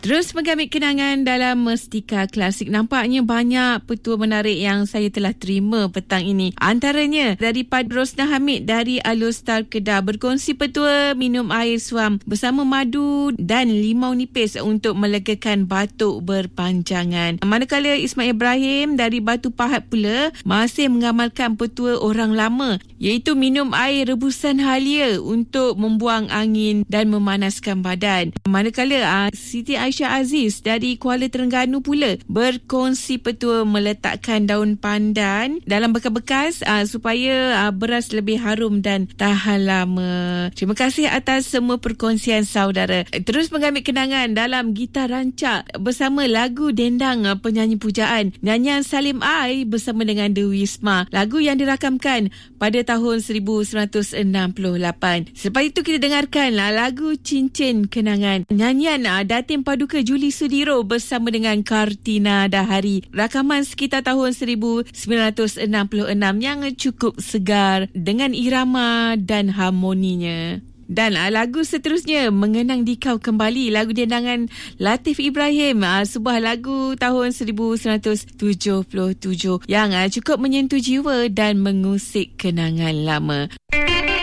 Terus mengambil kenangan dalam Mestika Klasik. Nampaknya banyak petua menarik yang saya telah terima petang ini. Antaranya daripada Rosnah Hamid dari Alostar Kedah, berkongsi petua minum air suam bersama madu dan limau nipis untuk melegakan batuk berpanjangan. Manakala Ismail Ibrahim dari Batu Pahat pula masih mengamalkan petua orang lama, iaitu minum air rebusan halia untuk membuang angin dan memanaskan badan. Manakala Siti Aisyah Aziz dari Kuala Terengganu pula berkongsi petua meletakkan daun pandan dalam bekas-bekas supaya beras lebih harum dan tahan lama. Terima kasih atas semua perkongsian saudara. Terus mengambil kenangan dalam Gitar Rancak bersama lagu dendang penyanyi pujaan, nyanyian Salim Ai bersama dengan Dewi Isma, lagu yang dirakamkan pada tahun 1968. Selepas itu kita dengarkan lagu Cincin Kenangan, nyanyian Datin Paduka Juli Sudiro bersama dengan Kartina Dahari, rakaman sekitar tahun 1966 yang cukup segar dengan irama dan harmoninya. Dan lagu seterusnya, Mengenang di Kau Kembali, lagu dendangan Latif Ibrahim, sebuah lagu tahun 1977 yang cukup menyentuh jiwa dan mengusik kenangan lama.